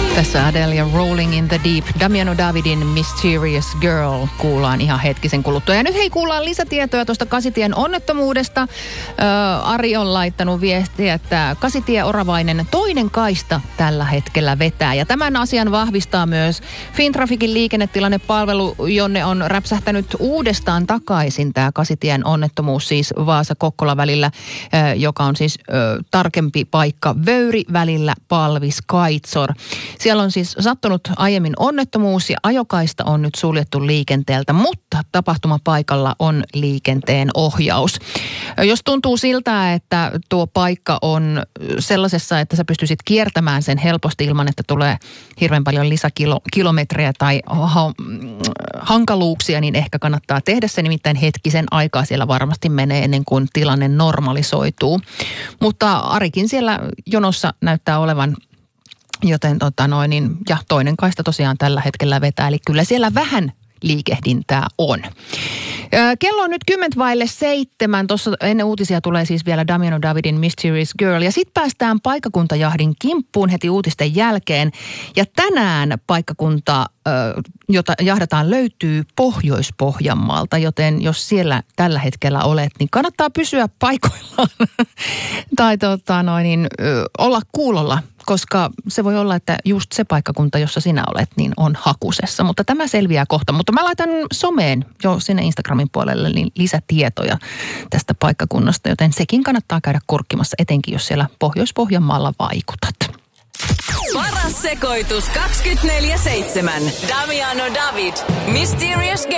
Tässä Adele ja Rolling in the Deep. Damiano Davidin Mysterious Girl kuullaan ihan hetkisen kuluttua. Ja nyt kuullaan lisätietoja tuosta Kasitien onnettomuudesta. Ari on laittanut viestiä, että Kasitie Oravainen toinen kaista tällä hetkellä vetää. Ja tämän asian vahvistaa myös Fintrafikin liikennetilannepalvelu, jonne on räpsähtänyt uudestaan takaisin tämä Kasitien onnettomuus, siis Vaasa-Kokkola välillä, joka on siis tarkempi paikka Vöyri välillä Palvis-Kaitsor. Siellä on siis sattunut aiemmin onnettomuus ja ajokaista on nyt suljettu liikenteeltä, mutta tapahtumapaikalla on liikenteen ohjaus. Jos tuntuu siltä, että tuo paikka on sellaisessa, että sä pystyisit kiertämään sen helposti ilman, että tulee hirveän paljon lisäkilometrejä tai hankaluuksia, niin ehkä kannattaa tehdä se, nimittäin hetkisen aikaa siellä varmasti menee ennen kuin tilanne normalisoituu. Mutta Arikin siellä jonossa näyttää olevan, joten ja toinen kaista tosiaan tällä hetkellä vetää, eli kyllä siellä vähän liikehdintää on. Kello on nyt 6:10. Tuossa ennen uutisia tulee siis vielä Damiano Davidin Mysterious Girl. Ja sitten päästään paikkakuntajahdin kimppuun heti uutisten jälkeen. Ja tänään paikkakunta, jota jahdataan, löytyy Pohjois-Pohjanmaalta. Joten jos siellä tällä hetkellä olet, niin kannattaa pysyä paikoillaan tai olla kuulolla. Koska se voi olla, että just se paikkakunta, jossa sinä olet, niin on hakusessa. Mutta tämä selviää kohta. Mutta mä laitan someen jo sinne Instagramin puolelle niin lisätietoja tästä paikkakunnasta. Joten sekin kannattaa käydä kurkkimassa, etenkin jos siellä Pohjois-Pohjanmaalla vaikutat. Paras sekoitus 24/7. Damiano David, Mysterious Girl.